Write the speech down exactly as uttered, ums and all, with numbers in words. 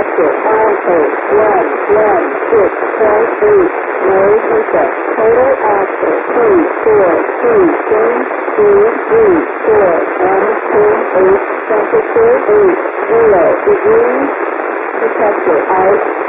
Protector, alpha, one, one, six, point eight, no defect. Total axle, three, four, three, change, three, three, four, one, two, eight, temperature, eight, zero degrees. Protector out.